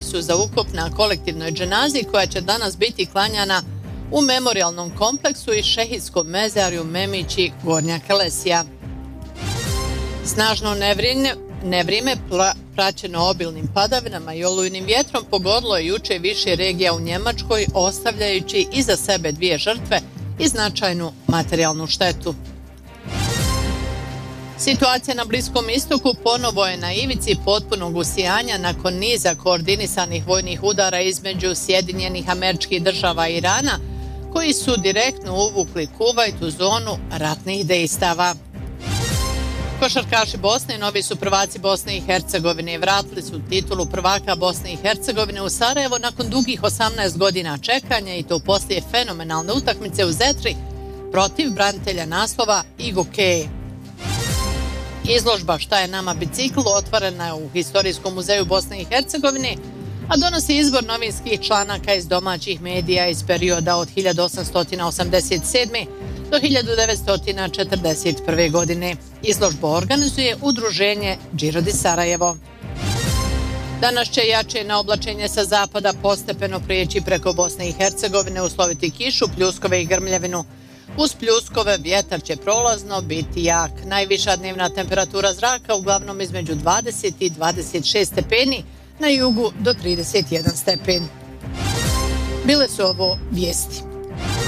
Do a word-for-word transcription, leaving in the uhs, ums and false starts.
su za ukop na kolektivnoj dženazi koja će danas biti klanjana u memorijalnom kompleksu i šehijskom mezarju Memići Gornja Kelesija. Snažno nevrijeme praćeno obilnim padavinama i olujnim vjetrom pogodilo je juče više regija u Njemačkoj, ostavljajući iza sebe dvije žrtve i značajnu materijalnu štetu. Situacija na Bliskom istoku ponovo je na ivici potpunog usijanja nakon niza koordinisanih vojnih udara između Sjedinjenih Američkih Država i Irana, koji su direktno uvukli Kuvajt u zonu ratnih dejstava. Košarkaši Bosne i novi su prvaci Bosne i Hercegovine. Vratili su titulu prvaka Bosne i Hercegovine u Sarajevo nakon dugih osamnaest godina čekanja i to poslije fenomenalne utakmice u Zetri protiv branitelja naslova Igokeje. Izložba Šta je nama bicikl otvorena je u Historijskom muzeju Bosne i Hercegovine, a donosi izbor novinskih članaka iz domaćih medija iz perioda od hiljadu osamsto osamdeset sedme. do hiljadu devetsto četrdeset prve. godine. Izložbu organizuje udruženje Giro di Sarajevo. Danas će jače na oblačenje sa zapada postepeno prijeći preko Bosne i Hercegovine, usloviti kišu, pljuskove i grmljevinu. Uz pljuskove vjetar će prolazno biti jak. Najviša dnevna temperatura zraka uglavnom između dvadeset i dvadeset šest stepeni, na jugu do trideset jedan stepen. Bile su ovo vijesti.